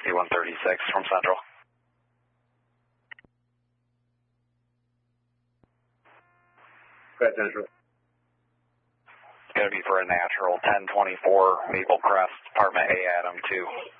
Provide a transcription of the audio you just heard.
6136 from Central. Go ahead, Central. It's going to be for a natural 1024 Maple Crest, Apartment A, Adam 2.